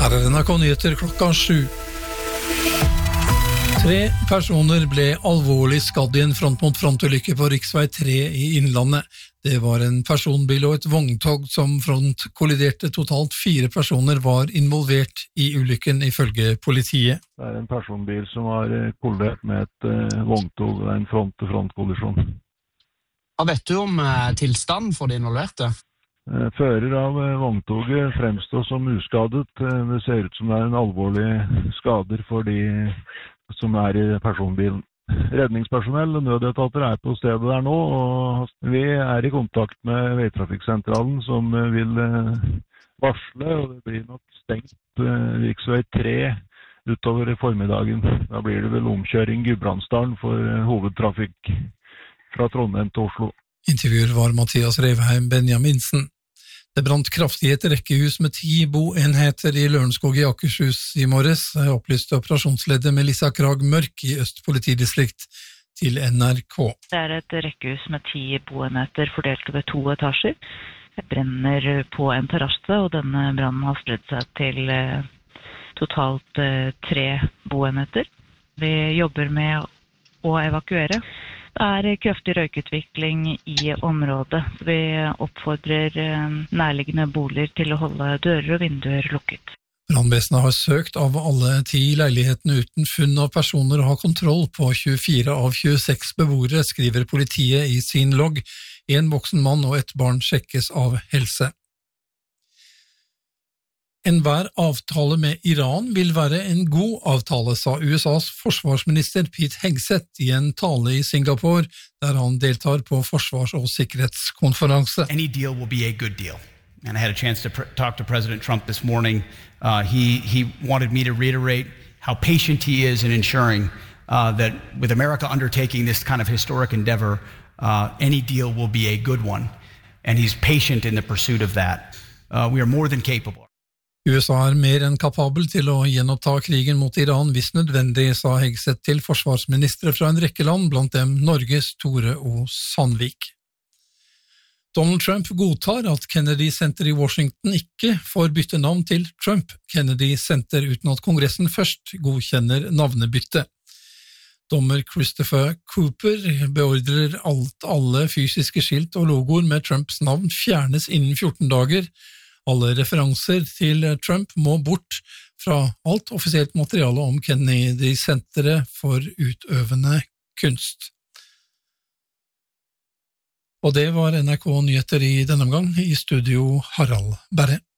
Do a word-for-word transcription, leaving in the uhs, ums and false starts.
Her er N R K Nyheter klokka sju. Tre personer ble alvorlig skadd i en front-mot-front-ulykke på riksvei tre i Innlandet. Det var en personbil og et vogntog som frontkolliderte. Totalt fire personer var involvert i ulykken, ifølge politiet. Det er en personbil som har kollidert med et uh, vogntog og en front-til-front-kollisjon. Hva vet du om uh, tilstanden for de involverte? Uh, fører av uh, vogntoget fremstår som uskadet. Uh, det ser ut som det er en alvorlig skader for de som er i personbilen. Redningspersonell og nødetater er på stedet der nå, og vi er i kontakt med veitrafikksentralen som vil varsle, og det blir nok stengt riksvei tre utover i formiddagen. Da blir det vel omkjøring Gudbrandsdalen for hovedtrafikk fra Trondheim til Oslo. Intervjuer var Mathias Revheim Benjaminsen. Det brant kraftig i et rekkehus med ti boenheter i Lørenskog i Akershus i morges, opplyste operasjonsleder Melissa Krag Mørk i Øst politidistrikt til N R K. Det er et rekkehus med ti boenheter fordelt over to etasjer. Det brenner på en terrasse, og denne brannen har spredd seg til totalt tre boenheter. Vi jobber med å evakuere. Det er kraftig røykutvikling i området. Vi oppfordrer nærliggende boliger til å holde dører og vinduer lukket. Brannvesenet har søkt av alle ti leilighetene uten funn av personer og har kontroll på tjuefire av tjueseks beboere, skriver politiet i sin logg. En voksen mann og et barn sjekkes av helse. Enhver avtale med Iran vil være en god avtale, sa U S A's forsvarsminister Pete Hegseth i en tale i Singapore, der han deltar på forsvars- og sikkerhetskonferanse. Any deal will be a good deal. And I had a chance to pr- talk to President Trump this morning. Uh, he, he wanted me to reiterate how patient he is in ensuring uh, that with America undertaking this kind of historic endeavor, uh, any deal will be a good one. And he's patient in the pursuit of that. Uh, we are more than capable. U S A er mer enn kapabel til å gjenoppta krigen mot Iran hvis nødvendig, sa Hegseth til forsvarsministre fra en rekke land, blant dem Norges Tore O. Sandvik. Donald Trump godtar at Kennedy Center i Washington ikke får bytte navn til Trump Kennedy Center uten at Kongressen først godkjenner navnebytte. Dommer Christopher Cooper beordrer alt alle fysiske skilt og logoer med Trumps navn fjernes innen fjorten dager. Alle referanser til Trump må bort fra alt offisielt materiale om Kennedy-senteret for utøvende kunst. Og det var N R K Nyheter i denne omgang, i studio Harald Berre.